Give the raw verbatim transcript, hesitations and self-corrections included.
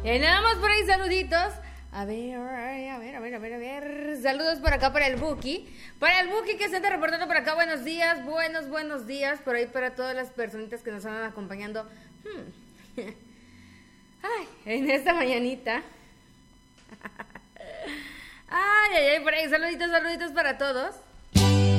Y ahí nada más por ahí saluditos. A ver, a ver, a ver, a ver, a ver. Saludos por acá para el Buki. Para el Buki que se está reportando por acá. Buenos días, buenos, buenos días. Por ahí para todas las personitas que nos andan acompañando. Hmm. Ay, en esta mañanita. Ay, ay, ay, por ahí. Saluditos, saluditos para todos.